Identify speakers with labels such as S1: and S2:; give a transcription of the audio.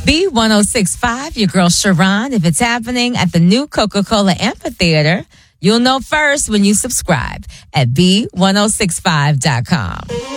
S1: B1065, your girl Sharon. If it's happening at the new Coca-Cola Amphitheater, you'll know first when you subscribe at B1065.com.